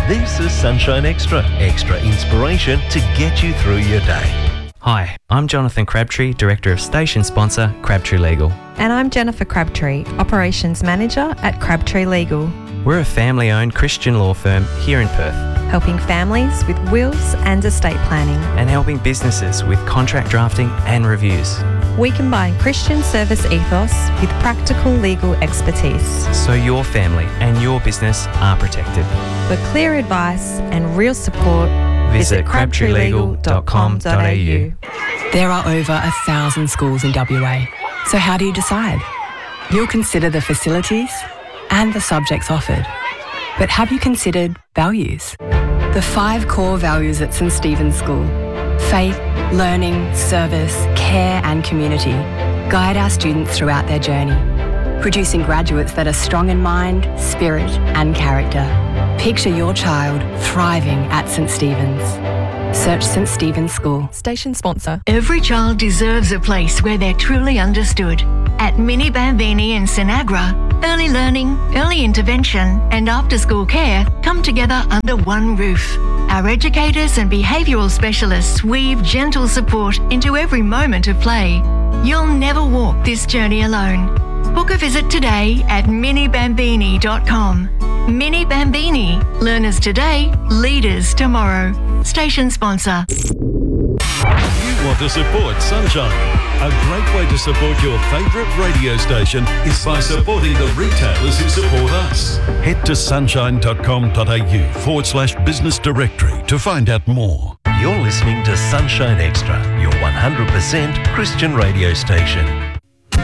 This is Sunshine Extra. Extra inspiration to get you through your day. Hi, I'm Jonathan Crabtree, Director of Station Sponsor, Crabtree Legal. And I'm Jennifer Crabtree, Operations Manager at Crabtree Legal. We're a family-owned Christian law firm here in Perth, helping families with wills and estate planning. and helping businesses with contract drafting and reviews. We combine Christian service ethos with practical legal expertise. So your family and your business are protected. For clear advice and real support, Visit crabtreelegal.com.au. There are over 1,000 schools in WA. So how do you decide? You'll consider the facilities and the subjects offered. But have you considered values? The 5 core values at St Stephen's School: faith, learning, service, care and community guide our students throughout their journey, producing graduates that are strong in mind, spirit and character. Picture your child thriving at St Stephen's. Search St Stephen's School. Station sponsor. Every child deserves a place where they're truly understood. At Mini Bambini in Sinagra, early learning, early intervention and after-school care come together under one roof. Our educators and behavioural specialists weave gentle support into every moment of play. You'll never walk this journey alone. Book a visit today at minibambini.com. Mini Bambini. Learners today, leaders tomorrow. Station sponsor. You want to support Sunshine? A great way to support your favourite radio station is by supporting the retailers who support us. Head to sunshine.com.au/business directory to find out more. You're listening to Sunshine Extra, your 100% Christian radio station.